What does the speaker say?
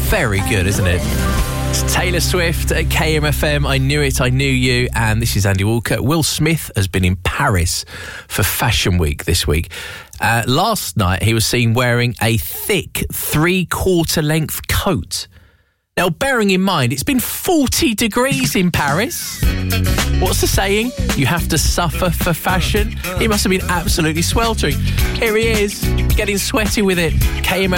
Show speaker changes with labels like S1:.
S1: Very good, isn't it? It's Taylor Swift at KMFM. I Knew It, I Knew You. And this is Andy Walker. Will Smith has been in Paris for Fashion Week this week. Last night, he was seen wearing a thick 3/4 length coat. Now, bearing in mind, it's been 40 degrees in Paris. What's the saying? You have to suffer for fashion. He must have been absolutely sweltering. Here he is, getting sweaty with it. KMFM.